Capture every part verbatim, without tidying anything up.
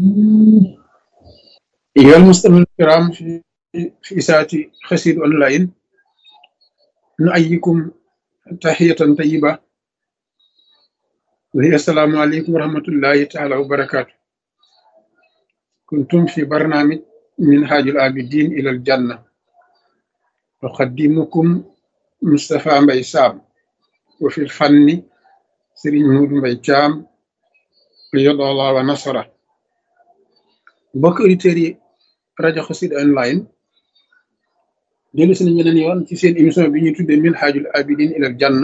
أيها المستمعون الكرام في في ساعة خسير أونلاين، نؤيكم تحية طيبة وهي السلام عليكم ورحمة الله تعالى وبركاته. كنتم في برنامج منهاج العابدين إلى الجنة، أقدمكم مصطفى مبي سام، وفي الفن سيرين مود مبي جام قيد الله ونصره. mbokk auditeurs yi rajo Xassida online dellu si nañ beneen yoon ci seen émission bi ñuy tuddee minhajul abidin ilal janna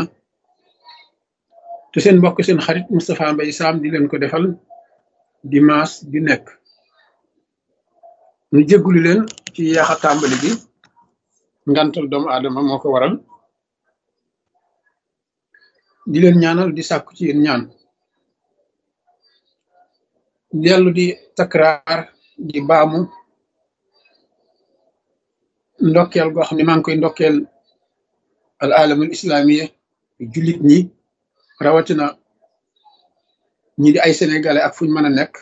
te seen mbokk seen xarit Moustapha Mbaye Sam di leen ko defal dimanche bi nekk. ñu jéggulu leen ci yaaxa tàmbali bi, ngantal doomu aadama moo ko waral. di leen ñaanal di sàkku ci yéen ñaan, dellu di takraar di baamu ndokkeel goo xam ne maa ngi koy ndokkeel al alamul islamiya jullit ñi, rawatina ñi di ay sénégalais ak fuñ mën a nekk,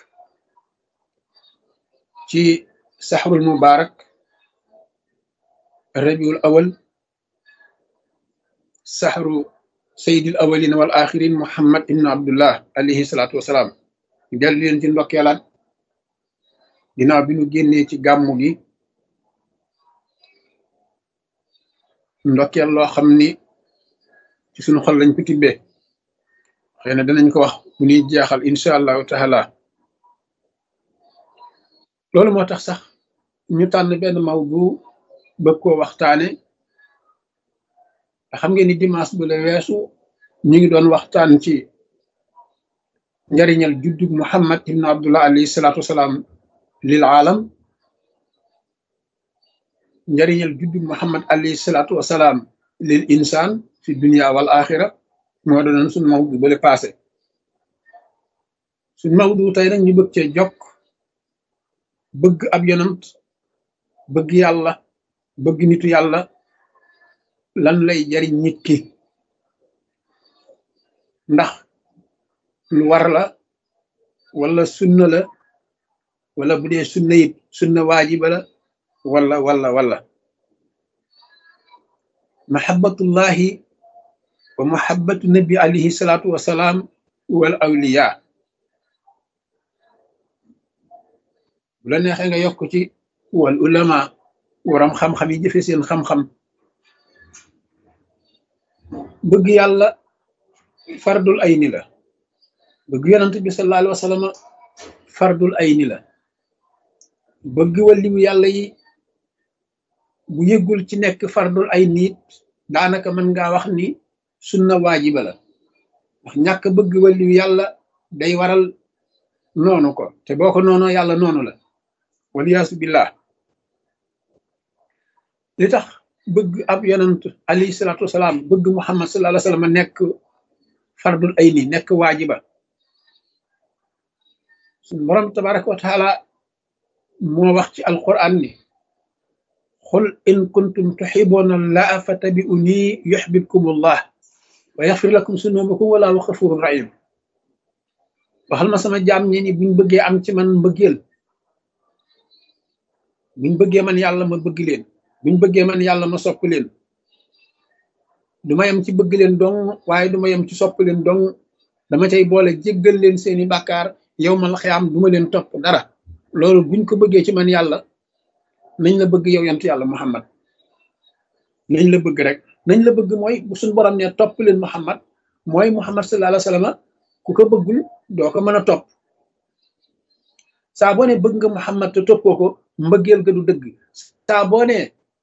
ci saxrul mubarak rabiul awal, saxru sayyidil awalin wal axirin muhammad ibn abdullah alayhi salaatu wasalaam. dellu leen ci ndokkeelaat ginnaaw bi ñu génnee ci gàmmu gi, ndokkeel loo xam ni ci suñu xol lañ ko tibbee. xëy na danañ ko wax bu ñuy jeexal incha allahu taala. loolu moo tax sax ñu tànn benn mawdu bëgg koo waxtaane. xam ngeen ni dimanche bu la weesu ñu ngi doon waxtaan ci njariñal juddug muhammad ibn abdullah alayhi salaatu wasalaam lil aalam, njariñal juddug muhammad alayhi salaatu wasalaam lil insaan fi dunia wal axira moo doonoon suñ mawdu bale passé. suñ mawdu tey nag ñu bëgg cee jokk bëgg ab yonant, bëgg yàlla, bëgg nitu yàlla lan lay jariñ nit ki, ndax lu war la wala sunna la, wala bu dee sunna it sunna waajiba la, wala wala wala mahabbatullahi wa mahabbatu nabi alayhi salaatu wasalaam wal awliya. bu la neexee nga yokk ci wal ulama, waram xam-xam yi jëfe seen xam-xam. bëgg yàlla fardul ayni la, bëgg yonent bi sallallahu alayhi wa sallam fardul ayni la. bëgg waliyu yàlla yi bu yëggul ci nekk fardul ayni it daanaka mën ngaa wax ni sunna waajiba la, ndax ñàkk bëgg waliyu yàlla day waral noonu ko, te boo ko noonoo yàlla noonu la, waliyaasu billah. li tax bëgg ab yonent alayhi salaatu wasalaam, bëgg muhammad sallallahu alayhi wa sallam nekk fardul ayni, nekk waajiba, suñu borom tabaraka wa taala moo wax ci alquran ni qul in kuntum tuhibbuna allaha fattabi'uni yuhbibkumullah wa yaghfir lakum sunubakum wallahu ghafurur rahim. waxal ma sama jaam ñi ni buñ bëggee am ci man mbëggeel, buñ bëggee man yàlla ma bëgg leen, buñ bëggee man yàlla ma sopp leen, du ma yem ci bëgg leen dong, waaye du ma yem ci sopp leen dong, dama cay boole jéggal leen seeni bàkkaar yow mal xiyaam, du ma leen topp dara. loolu buñ ko bëggee ci man yàlla, nañ la bëgg yow yant yàlla muhammad, nañ la bëgg rek. nañ la bëgg mooy bu suñ borom ne topp leen muhammad, mooy muhammad sallallahu alayhi wa sallam ku ko bëggul doo ko mën a topp. saa boo ne bëgg nga muhammad te toppoo ko, mbëggeel ga du dëgg. saa boo ne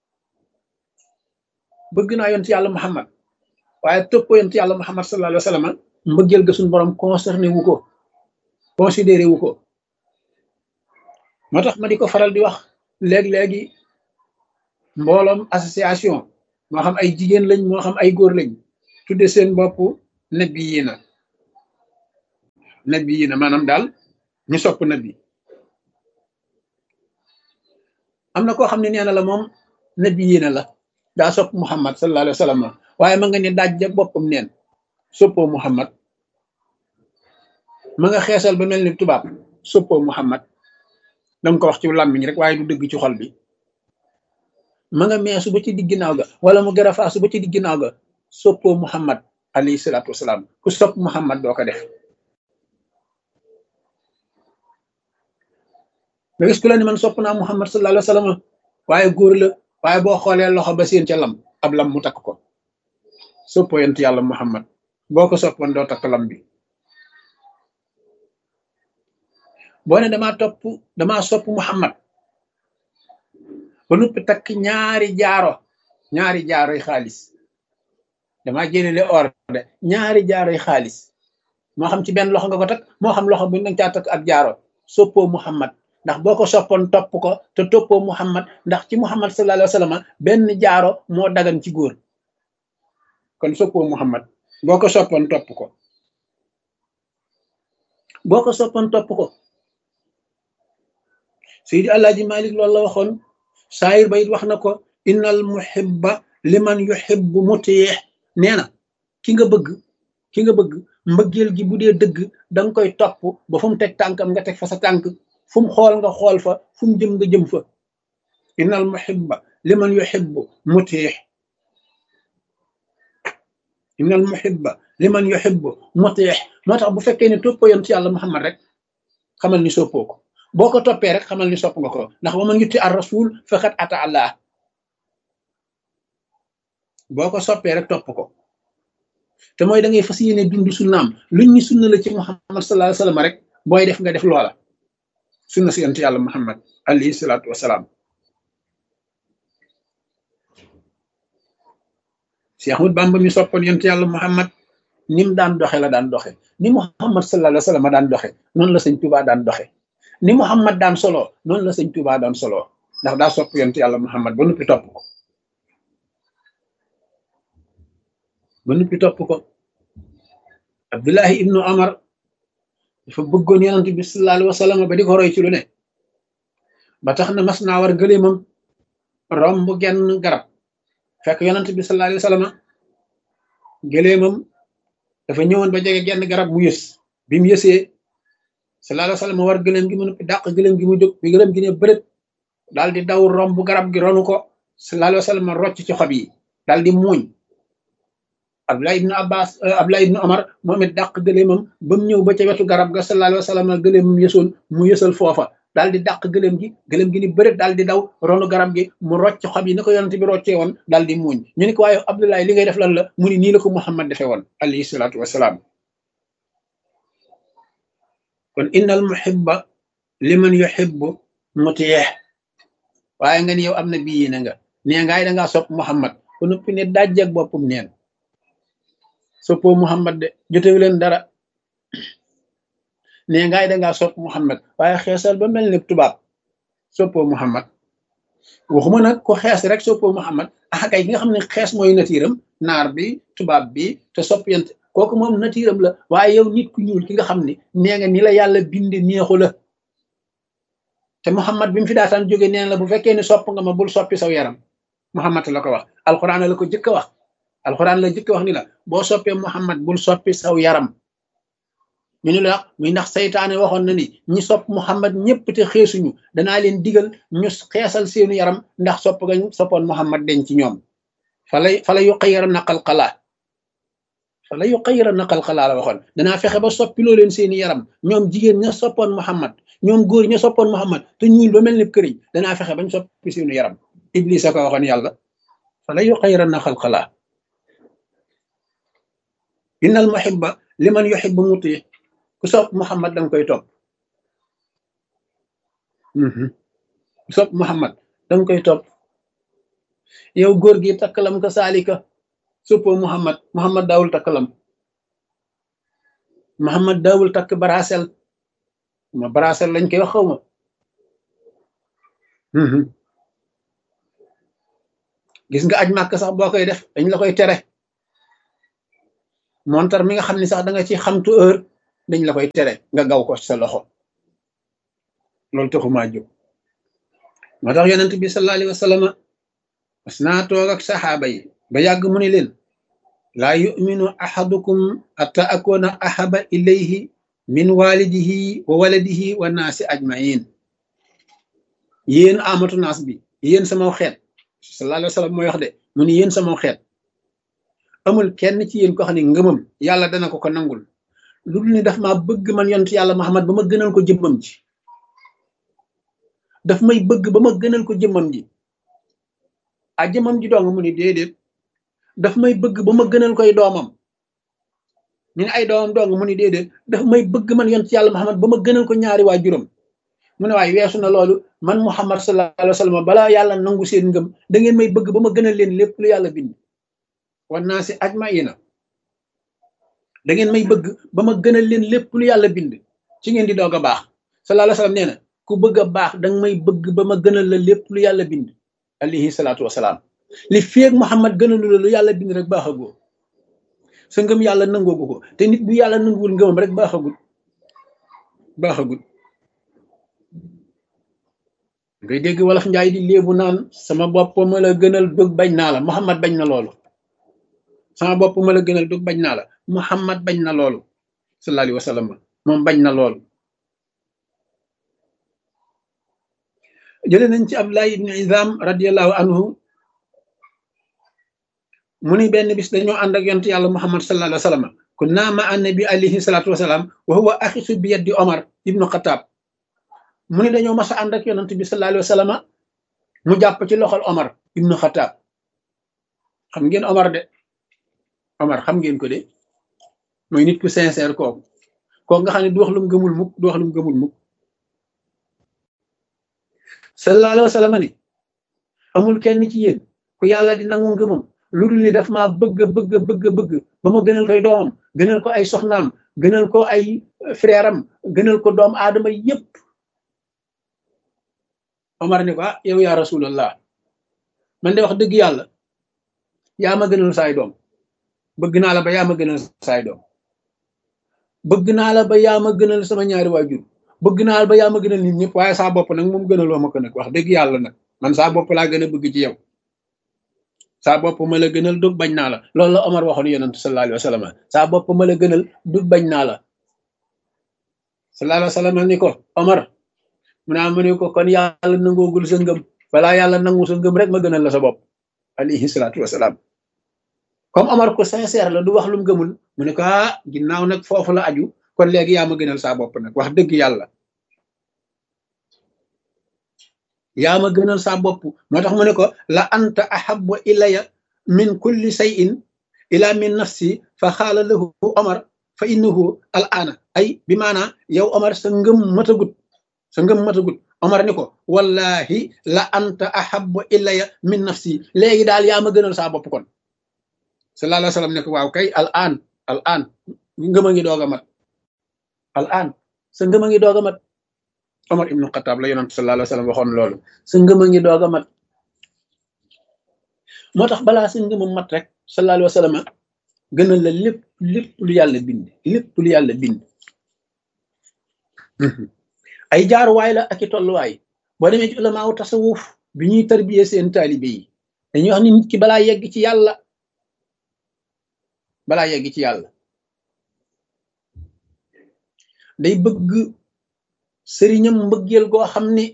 bëgg naa yont yàlla muhammad waaye toppoo yont yàlla muhammad sallallahu alayhi wa sallam, mbëggeel ga suñ borom concerné wu ko, considéré wu ko. moo tax ma di ko faral di wax léeg-léegi mbooloom association, moo xam ay jigéen lañ moo xam ay góor lañ, tudde seen bopp nabi yi na nabi yi na maanaam daal ñu sopp nabi. am na koo xam ne nee na la moom nabi yi na la, daa sopp muhammad sallallahu alayhi wa sallam, waaye ma nga ne daaj ja boppam neen, soppoo muhammad. ma nga xeesal ba mel ni tubaab, soppoo muhammad. danga ko wax ci làmmiñ rek waaye du dëgg ci xol bi. ma nga meesu ba ci digg ginnaaw ga wala mu gën a faasu ba ci digg ginnaaw ga soppoo Muhammad alayhi salaatu wasalaam. ku sopp Muhammad doo ko def. nga gis ku la ni man sopp naa Muhammad sallallahu alayhi wa sallam waaye góor la waaye boo xoolee loxo ba seen ca lam ab lam mu takk ko. soppoo yent yàlla Muhammad boo ko soppoon doo takk lam bi. boo ne damaa topp damaa sopp Muhammad ba noppi takk ñaari jaaro ñaari jaaroy xaalis damaa jëlele or de ñaari jaaroy xaalis moo xam ci benn loxo nga ko takk moo xam loxo bu nga caa takk ak jaaro soppoo Muhammad ndax boo ko soppoon topp ko te toppoo Muhammad ndax ci Muhammad sallallahu alayhi wa sallam benn jaaro moo dagan ci góor kon soppoo Muhammad boo ko soppoon topp ko boo ko soppoon topp ko Seydi Alaaji Malik loolu la waxoon saayir ba it wax na ko innal muhibba liman yuhibbu mutiix nee na ki nga bëgg ki nga bëgg mbëggeel gi bu dee dëgg danga koy topp ba fu mu teg tànkam nga teg fa sa tànk fu mu xool nga xool fa fu mu jëm nga jëm fa innal muhibba liman yuhibbu mutiix innal muhibba liman yuhibbu mutiix moo tax bu fekkee ne toppoo yoon ci yàlla Muhammad rek xamal ni soppoo ko boo ko toppee rek xamal ni sopp nga ko ndax wa man yuti ar rasul faqad ata Allah boo ko soppee rek topp ko te mooy da ngay fas yéene dund sunnaam luñ ni sunna la ci Muhammad sallallahu alayhi wa sallam rek booy def nga def loola sunna si yonent yàlla Muhammad alayhi salaatu wasalaam. Cheikh Ahmad Bamba mi soppoon yonent yàlla Muhammad ni mu daan doxe la daan doxe ni Muhammad sallallahu alayhi wa sallam daan doxe noonu la sëñ Tuubaa daan doxe ni Muhammad daan solo noonu la sëñ Tuubaa daan solo ndax daa sopp yonent yàlla Muhammad ba noppi topp ko ba noppi topp ko Abdullahi ibnu Amar dafa bëggoon yonent bi sallallahu alayhi wa sallam ba di ko roy ci lu ne ba tax na mas naa war gëléemam romb genn garab fekk yonent bi sallallahu alayhi wa sallam gëléemam dafa ñëwoon ba jege genn garab mu yës bi mu yësee sallallahu alayhi wa sallam war gëléem gi mu noppi dàq gëléem gi mu jóg bi gëléem gi ne bërët daal di daw romb garab gi ronu ko sallallahu alayhi wa sallam rocc ci xob yi daal di muuñ Abdullah ibnu Abbas Abdullah ibnu Omar moom it dàq gëléemam ba mu ñëw ba ca wetu garab ga sallallahu alayhi wa sallam gëléemam yësoon mu yësal foofa daal di dàq gëléem gi gëléem gi ni bërët daal di daw ronu garab gi mu rocc xob yi na ko yonent bi roccee woon daal di muuñ ñu ni ko waaye Abdullah li ngay def lan la mu ni nii la ko Muhammad defee woon alayhi salaatu wasalaam. kon innal muhibba liman yuhibbu mutiih waaye nga ni yow am na bii na nga nee ngaay dangaa sopp Muhammad ku noppi ne dajjak boppum neen soppoo Muhammad de jotewu leen dara nee ngaay dangaa sopp Muhammad waaye xeesal ba mel ne tubaab soppoo Muhammad waxuma nag ko xees rek soppoo Muhammad ah kay gi nga xam ne xees mooy natiiram naar bi tubaab bi te sopp yent kooku moom natiiram la waaye yow nit ku ñuul ki nga xam ne nee nga ni la yàlla binde neexu la te Muhammad bi mu fi daataan jóge neen la bu fekkee ne sopp nga ma bul soppi saw yaram Muhammad la ko wax alxuraan la ko jëkk a wax alxuraan la jëkk a wax ni la boo soppee Muhammad bul soppi saw yaram ñu ni la muy ndax saytaane waxoon na ni ñi sopp Muhammad ñëpp te xeesuñu danaa leen digal ñu xeesal seenu yaram ndax sopp nga soppoon Muhammad deñ ci ñoom falay fala yu xayira naqal xalaa fala yu xayira naqal xalaa la waxoon danaa fexe ba soppiloo leen seeni yaram ñoom jigéen ña soppoon Muhammad ñoom góor ña soppoon Muhammad te ñuul ba mel ni këriñ danaa fexe bañ soppi seenu yaram Iblis a ko waxoon yàlla fala yu xayira naqal xalaa innal muhibba liman yuhibbu muti ku sopp Muhammad danga koy topp ku sopp Muhammad danga koy topp yow góor gi takkalam ka saalika soppoo Muhammad Muhammad daawul takkalam Muhammad daawul takk barasel ma barasel lañ koy wax xaw ma gis nga aj màkk sax boo koy def dañ la koy tere montar mi nga xam ne sax da nga ci xamtu heure dañ la koy tere nga gaw ko sa loxo loolu taxumaa jóg moo tax yonent bi sallallahu alayhi wa sallam mas naa toog ak saxaaba yi ba yàgg mu ne leen laa yuminu ahadukum atta akuna ahaba ilayhi min walidihi wa waladihi wa naasi ajmain yéen amatu naas bi yéen sama xeet sallallahu alayhi wa sallam mooy wax de mu ni yéen sama xeet amul kenn ci yéen ko xam ne ngëmam yàlla dana ko ko nangul lu dul ni daf maa bëgg man yonent yàlla Muhammad ba ma gënal ko jëmmam ji daf may bëgg ba ma gënal ko jëmmam ji a jëmmam ji dong mu ni déedéet daf may bëgg ba ma gënal koy doomam ñu ne ay doomam dong mu ni déedéet daf may bëgg man yonent yàlla Muhammad ba ma gënal ko ñaari waajuram mu ne waaye weesu na loolu man Muhammad sallallahu alayhi wa sallam balaa yàlla nangu seen ngëm da ngeen may bëgg ba ma gënal leen lépp lu yàlla bind wan naa si ajmaina da ngeen may bëgg ba ma gënal leen lépp lu yàlla bind ci ngeen di doog a baax sallallahu alayhi wa sallam nee na ku bëgg a baax danga may bëgg ba ma gënal la lépp lu yàlla bind alayhi salaatu wasalaam li feeg Muhammad gënalu la lu yàlla bind rek baaxagoo sa ngëm yàlla nangoogu ko te nit bu yàlla nanguwul ngëmam rek baaxagul baaxagul ngay dégg wolof njaay di léebu naan sama bopp ma la gënal dug bañ naa la Muhammad bañ na loolu sama bopp ma la gënal dug bañ naa la Muhammad bañ na loolu sallallahu alayhi wa sallam moom bañ na loolu jële nañ ci Abdullah ibn Izam radiyallahu anhu mu ni benn bis dañoo ànd ak yonent yàlla Muhammad sallallahu alayhi wa sallam kunna ma annabi alayhi salatu wasalaam wa huwa axisu bi yaddi Omar ibnu Xataab mu ni dañoo mas a ànd ak yonent bi sallallahu alayhi wa sallam mu jàpp ci loxol Omar ibnu Xataab xam ngeen Omar de Omar xam ngeen ko de mooy nit ku sincère kooku kooku nga xam ne du wax lu mu gëmul mukk du wax lu mu gëmul mukk sallallahu alayhi wa sallam ni amul kenn ci yéen ku yàlla di nangu ngëmam lu dul ni daf maa bëgg bëgg bëgg bëgg ba ma gënal koy doomam gënal ko ay soxnaam gënal ko ay frère am gënal ko doom aadama yépp Omar ni ko ah yow yaa rasulallah man de wax dëgg yàlla yaa ma gënal saay doom bëgg naa la ba yaa ma gënal saay doom bëgg naa la ba yaa ma gënal sama ñaari waajur bëgg naa la ba yaa ma gënal nit ñëpp waaye saa bopp nag moom gënaloo ma ko nag wax dëgg yàlla nag man saa bopp laa gën a bëgg ci yow saa bopp ma la gënal dug bañ naa la loolu la Omar waxoon yonent sallallahu alayhi wa sallam saa bopp ma la gënal dug bañ naa la sallallahu alayhi wa sallam ni ko Omar mu naa mu ne ko kon yàlla nangoogul sa ngëm balaa yàlla nangu sa ngëm rek ma gënal la sa bopp alayhi salaatu wasalaam comme Omar ko sincère la du wax lu mu gëmul mu ne ko ah ginnaaw nag foofu la aju kon léegi yaa ma gënal saa bopp nag wax dëgg yàlla yaa ma gënal saa bopp moo tax mu ne ko la anta ahabbu ilaya min kulli shay'in ila min nafsi fa xaala lahu Omar fa innahu al aana ay bi maanaa yow Omar sa ngëm matagut sa ngëm matagut Omar ni ko wallahi la anta ahabbu ilaya min nafsi léegi daal yaa ma gënal saa bopp kon sallallahu alayhi wa sallam ne ko waaw kay al aan al aan ngëm a ngi doog a mat al aan sa ngëm a ngi doog a mat Omar ibnu Xataab la yonent sallallahu alayhi wa sallam waxoon loolu sa ngëm a ngi doog a mat moo tax balaa sa ngëm a mat rek sallallahu alayhi wa sallam gënal la lépp lépp lu yàlla bind lépp lu yàlla bind ay jaaruwaay la ak i tolluwaay boo demee ci ulamaaw tasawuf bi ñuy tarbiyee seen taalibe yi dañuy wax ni nit ki balaa yegg ci yàlla balaa yegg ci yàlla day bëgg sëriñam mbëggeel goo xam ne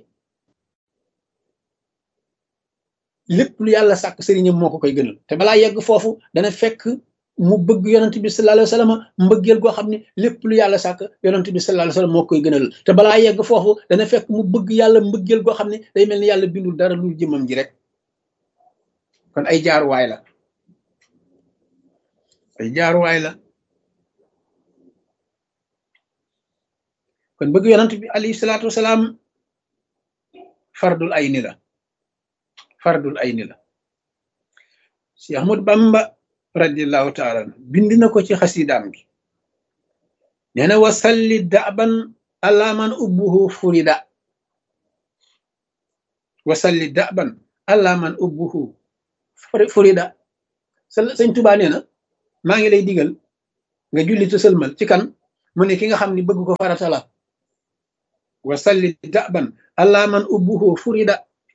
lépp lu yàlla sàkk sëriñam moo ko koy gënal te balaa yegg foofu dana fekk mu bëgg yonent bi sallallahu alayhi wa sallam mbëggeel goo xam ne lépp lu yàlla sàkk yonent bi sallallahu alayhi wa sallam moo koy gënal te balaa yegg foofu dana fekk mu bëgg yàlla mbëggeel goo xam ne day mel ni yàlla bindul dara lu jëmam ji rek kon ay jaaruwaay la ay jaaruwaay la kon bëgg yonent bi alayhi salaatu wasalaam fardul ayni la fardul ayni la si Ahmad Bamba radiyallahu taala bind na ko ci xasidaam gi nee na wasalli daban ala man ubbuhu furida wasalli daban ala man ubbuhu furida sëñ Tuubaa nee na maa ngi lay digal nga julli te sëlmal ci kan mu ne ki nga xam ni bëgg ko farata la wasalli daban ala man ubbuhu furida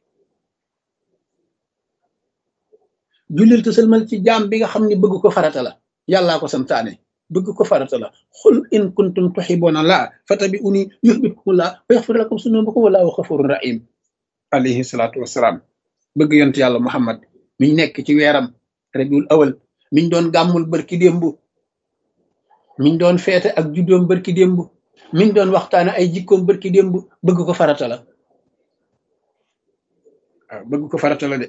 jullil te sëlmal ci jaam bi nga xam ni bëgg ko farata la yàllaa ko santaane bëgg ko farata la xul in kuntum tuhibbuna laa fattabi'uni yuhbibkumullah wa yaghfir lakum zunubakum wallahu ghafurur rahim alayhi salaatu wasalaam bëgg yonent yàlla muhammad miñ nekk ci weeram rabiul awal miñ doon gàmmul barki démb miñ doon feete ak juddoom barki démb miñ doon waxtaane ay jikkoom barki démb bëgg ko farata la waaw bëgg ko farata la de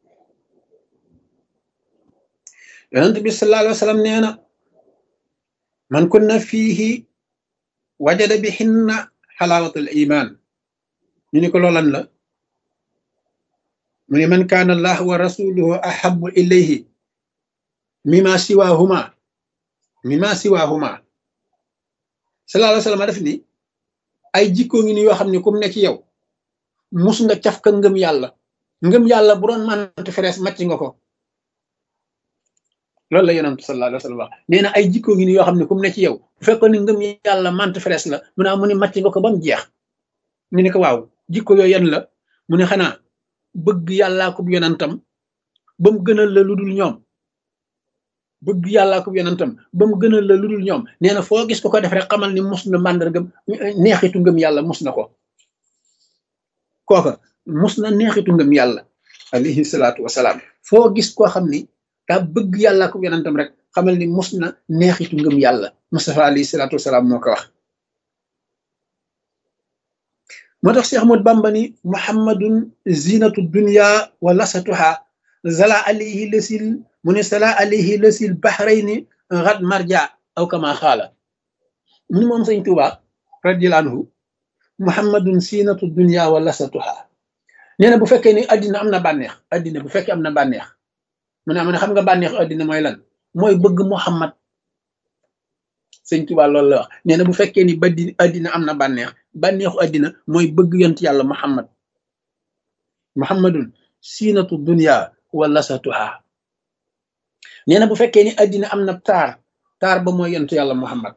yonent bi sallallahu alayhi wa sallam nee na man kunna fiihi wajada bi hinna xalaawatul iman ñu ni ko loolan la mu ne man kaana allah wa rasuluhu ahabu ilayhi mima siwahuma mima siwahuma sallallahu alayhi wa sallam def ni ay jikkoo ngi ni yoo xam ne kum ne ci yow mus nga caf ka ngëm yàlla ngëm yàlla bu doon mante ferees màcc nga ko loolu la yonent sallallahu alayhi wa sallam wax nee na ay jikkoo ngi ni yoo xam ne kum ne ci yow bu fekkoon ni ngëm yàlla mante ferees la mu ne mu ni màcc nga ko ba mu jeex ñu ne ko waaw jikko yooyu yan la mu ne xanaa bëgg yàllaa ko yonentam ba mu gënal la lu dul ñoom bëgg yàllaa ko yonentam ba mu gënal la lu dul ñoom nee na foo gis ko ko def rek xamal ni mus na màndargam neexitu ngëm yàlla mus na ko kooka mus na neexitu ngëm yàlla alayhi salaatu wasalaam foo gis koo xam ni daa bëgg yàllaa ko yonentam rek xamal ni mus na neexitu ngëm yàlla Mustafa alayhi salaatu wasalaam moo ko wax moo tax Cheikh Ahmad Bamba ni muhammadun zinatu dunya wa lasatuha zala alayhi lasil mu ne sala alayhi lasil bahrayni ghad marja aw kama xaala mu ni moom sëñ Tuuba radiyallahu anhu muhammadun zinatu dunya wa lasatuha nee na bu fekkee ni addina am na bànneex addina bu fekkee am na bànneex mu ne am na xam nga bànneexu addina mooy lan mooy bëgg muhammad sëñ Tuuba loolu la wax nee na bu fekkee ni baddi addina am na bànneex bànneexu addina mooy bëgg yont yàlla muhammad muhammadun siinatu dunya wa lasatuha nee na bu fekkee ni addina am na taar taar ba mooy yont yàlla muhammad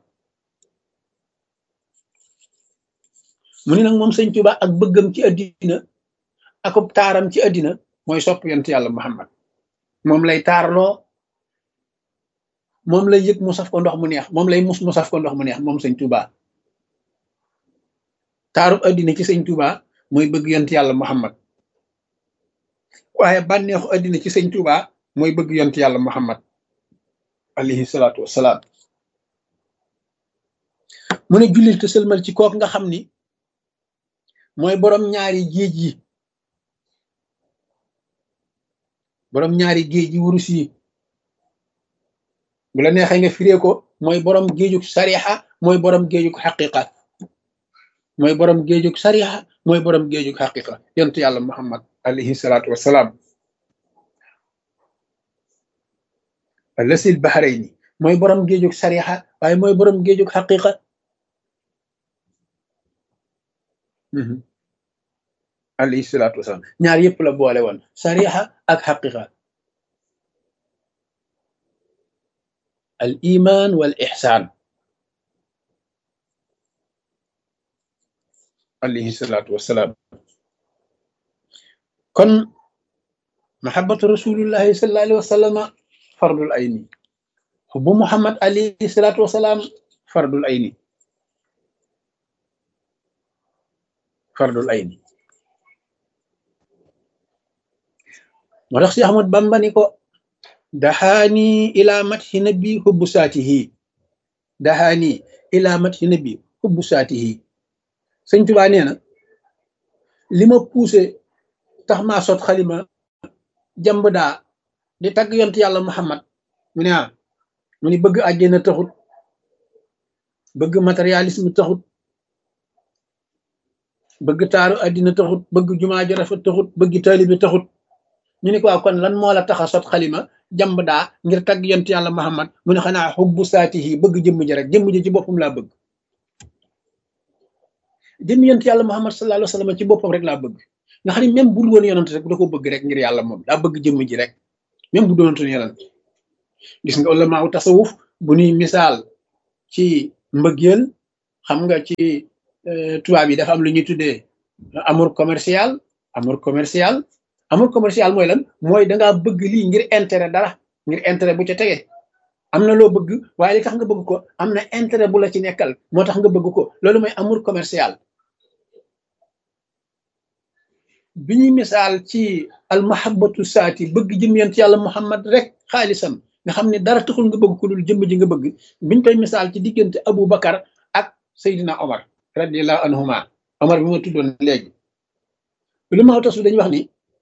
mu ni nag moom sëñ Tuuba ak bëggam ci addina akub taaram ci addina mooy sopp yont yàlla muhammad moom lay taarloo moom lay yëg mu saf ko ndox mu neex moom lay mus mu saf ko ndox mu neex moom sëñ Tuuba taarub addina ci sëñ Tuuba mooy bëgg yont yàlla muhammad waaye bànneexu addina ci sëñ Tuuba mooy bëgg yont yàlla muhammad alayhi salaatu wassalaam mu ne jullil te sëlmal ci kook nga xam ni mooy boroom ñaari géej yi boroom ñaari géej yi wurus yi bu la neexee nga firee ko mooy boroom géejug sariha mooy boroom géejug xaqiqa mooy boroom géejug sariha mooy boroom géejug xaqiqa yontu yàlla muhammad alayhi salaatu wassalaam lasil bahrayni mooy boroom géejug sariha waaye mooy boroom géejug xaqiqa alayhi salaatu wassalaam ñaar yëpp la boole woon sariha ak xaqiqa al iman wal ihsan alayhi salaatu wassalaam kon mahabbatu rasulillahi sallallahu alayhi wa sallama fardul ayni xubbu muhammad alayhi salaatu wassalaam fardul ayni fardul ayni moo tax si Ahmad Bamba ni ko daxaani ila mathi nabi hubbu saatihi daxaani ila mathi nabi hubbu saatihi sëñ Tuubaa nee na li ma poussé tax maa sot xalima jàmb daa di tagg yont yàlla muhammad mu ne ah mu ni bëgg àjjana taxut bëgg matérialisme taxut bëgg taaru àddina taxut bëgg jumaa ju rafet taxut bëgg taalibe taxut ñu ne ko waaw kon lan moo la tax a sot xalima jàmb daa ngir tagg yont yàlla muhammad mu ne xanaa xubbu saatihi bëgg jëmm ji rek jëmm ji ci boppam laa bëgg jëmm yont yàlla muhammad sallallahu alayhi wa sallam ci boppam rek laa bëgg nga xam ne même bu dul woon yonent rek da ko bëgg rek ngir yàlla moom daa bëgg jëmm ji rek même bu doonoon yonent gis nga ulama u tasawuf bu ñuy misaal ci mbëggeel xam nga ci tubaab yi dafa am lu ñuy tuddee amour commercial amour commercial amour commercial mooy lan mooy dangaa bëgg lii ngir intérêt dara ngir intérêt bu ca tege am na loo bëgg waaye li tax nga bëgg ko am na intérêt bu la ci nekkal moo tax nga bëgg ko loolu mooy amour commercial bi ñuy misaal ci al mahabbatu saati bëgg jëm yent yàlla muhammad rek xaalisam nga xam ne dara taxul nga bëgg ku dul jëmm ji nga bëgg biñ koy misaal ci diggante Abu Bakar ak Seydina Omar radiallahu anhuma Omar bi ma tuddoon léegi lu ma tasu dañuy wax ni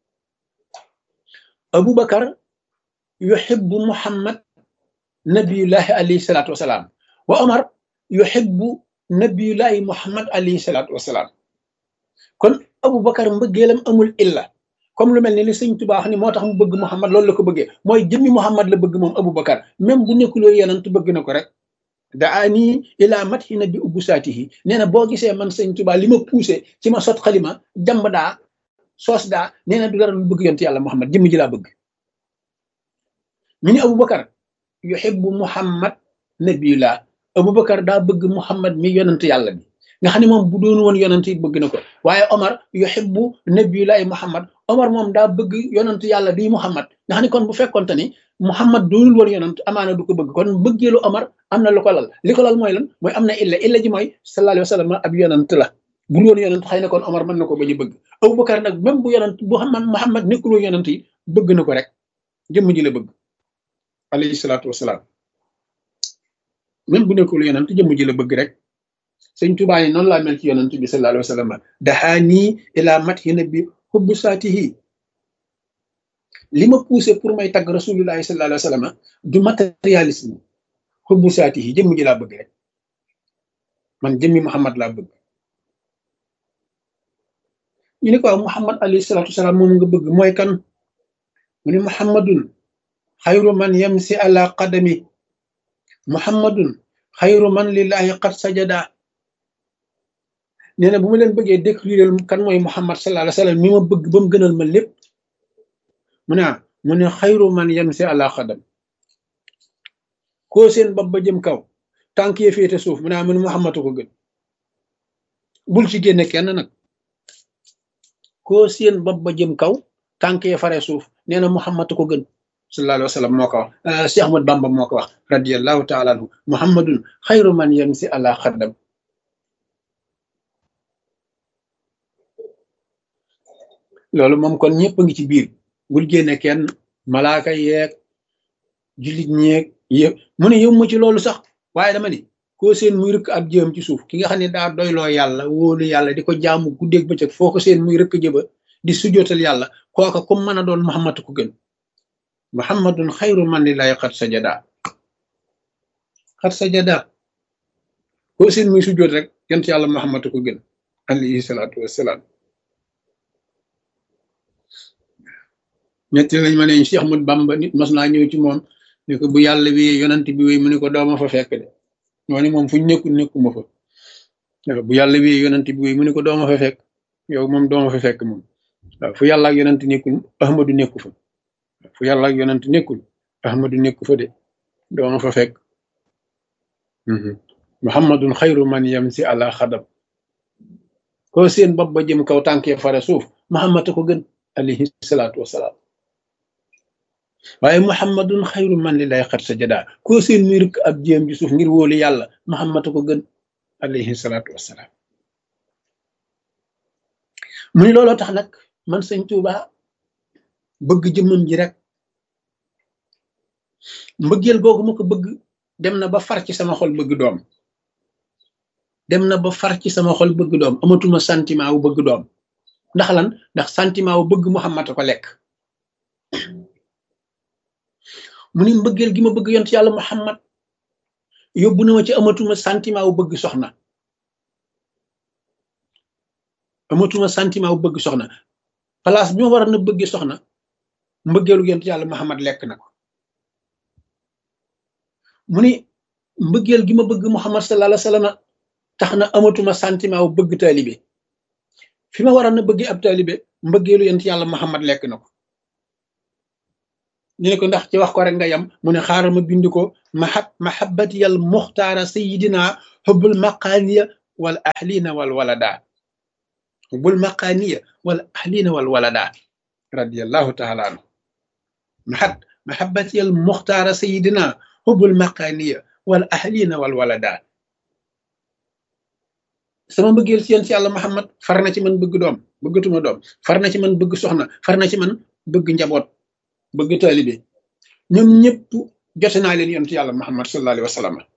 Abu Bakar yuhibbu muhammad nabiyullahi alayhi salaatu wasalaam wa Omar yuhibbu nabiyullahi muhammad alayhi salaatu wasalaam kon Abu Bakar mbëggeelam amul illa comme lu mel ni li sëñ Tuubaa wax ni moo tax mu bëgg Muhammad loolu la ko bëggee mooy jëmmi Muhammad la bëgg moom Abu Bakar même bu nekkuloo yonent bëgg na ko rek daani ilaa mathi nabi ubbu saatihi nee na boo gisee man sëñ Tuubaa li ma poussé ci ma sot xalima jàmb daa soos daa nee na du dara lu bëgg yonent yàlla Muhammad jëmmi ji laa bëgg ñu ni Abu Bakar yuhibbu Muhammad nabiyullah Abu Bakar daa bëgg Muhammad mi yonent yàlla bi nga xam ne moom bu doon woon yonent yi bëgg na ko waaye Omar yuhibbu nabiyullahi Muhammad Omar moom daa bëgg yonent yàlla bi Muhammad nga xam ne kon bu fekkonte ni Muhammad doonul woon yonent amaana du ko bëgg kon bëggeelu Omar am na lu ko lal li ko lal mooy lan mooy am na illa illa ji mooy sallallahu alayhi wa sallam ab yonent la bu woon yonent xëy na kon Omar mën na ko bañ a bëgg Abu Bakar nag même bu yonent bu xam Muhammad nekkul woon yonent yi bëgg na ko rek jëmm ji la bëgg alayhi salaatu wasalaam même bu nekkul yonent jëmm ji la bëgg rek sëñ Tuubaa yi noonu laa mel ci yonent bi sallallahu alayhi wa sallam dahaanii ilaa mathi nabi hubbu saatihi li ma poussé pour may tagg rasulullahi sallallahu alayhi wa sallam du matérialisme hubbu saatihi jëmm ji laa bëgg rek man jëmmi Muhammad laa bëgg ñu ne ko Muhammad alayhi salaatu wasalaam moom nga bëgg mooy kan mu ne Muhammadun xayru man yamsi ala qadami Muhammadun xayru man lillahi qad sajada nee na bu ma leen bëggee décrire kan mooy Muhammad sallallahu alayhi wa sallam mi ma bëgg ba mu gënal ma lépp mu ne mu ne xayru man yamsi ala qadam koo seen bopp ba jëm kaw tànk yee féete suuf mu ne mu ne Muhammad ko gën bul ci génne kenn nag koo seen bopp ba jëm kaw tànk yee fare suuf nee na Muhammad ko gën sallallahu alayhi wa sallam moo ko wax Cheikh Ahmad Bamba moo ko wax radiyallahu taala anhu Muhammadun xayru man yamsi ala qadam loolu moom kon ñëpp a ngi ci biir bul génne kenn malaaka yeeg jullit ñeeg yëpp mu ne yow ma ci loolu sax waaye dama ni koo seen muy rëkk ab jëm ci suuf ki nga xam ne daa doyloo yàlla wóolu yàlla di ko jaamu guddeeg bëccëg foo ko seen muy rëkk jëba di sujjootal yàlla kooka comme mën a doon Muhammad ko gën Muhammadun xayru man lillahi xat sajada xat sajada koo seen muy sujjoot rek yonent yàlla Muhammad ko gën alayhi salaatu wassalaam ñetti lañ ma ne Cheikh Ahmad Bamba nit mas naa ñëw ci moom ne ko bu yàlla wi yonent bi wéy mu ne ko dooma fa fekk de moo ni moom fuñ nekkul nekkuma fa bu yàlla wi yonent bi wéy mu ne ko dooma fa fekk yow moom dooma fa fekk moom waaw fu yàlla ak yonent nekkul Ahmadu nekku fa fu yàlla ak yonent nekkul Ahmadu nekku fa de dooma fa fekk Muhammadun xayru man yamsi ala xadam koo seen bopp ba jëm kaw tànkee fare suuf Muhammad ko gën alayhi salaatu wasalaam waaye Muhammadun xayru man lillahi xat sajada koo seen muy rëkk ab jéem ji suuf ngir wóolu yàlla Muhammad ko gën alayhi salaatu wasalaam mu ni looloo tax nag man sëñ Tuubaa bëgg jëmmam ji rek mbëggeel googu ma ko bëgg dem na ba far ci sama xol bëgg doom dem na ba far ci sama xol bëgg doom amatuma sentiment wu bëgg doom ndax lan ndax sentiment wu bëgg Muhammad ko lekk mu ni mbëggeel gi ma bëgg yont yàlla Muhammad yóbbu na ma ci amatuma sentiment wu bëgg soxna amatuma sentiment wu bëgg soxna place bi ma war na bëgg soxna mbëggeelu yont yàlla Muhammad lekk na ko mu ni mbëggeel gi ma bëgg Muhammad sallallahu alayhi wa sallam tax na amatuma sentiment wu bëgg taalibe fi ma war na bëgg ab taalibe mbëggeelu yont yàlla Muhammad lekk na ko ñu ne ko ndax ci wax ko rek nga yam mu ne xaaral ma bind ko mahab mahabbatiyal muxtaara sayidina hubbul maqaaniya wal ahlina wal walada hubbul maqaaniya wal ahlina wal walada radiyallahu taala anhu mahab mahabbatiyal muxtaara sayidina hubbul maqaaniya wal ahlina wal walada sama mbëggeel ci yéen ci yàlla Muhammad far na ci man bëgg doom bëggatuma doom, far na ci man bëgg soxna, far na ci man bëgg njaboot, bëgg taalibe. ñoom ñëpp jote naa leen yonent yàlla Muhammad sallallahu alayhi wa sallam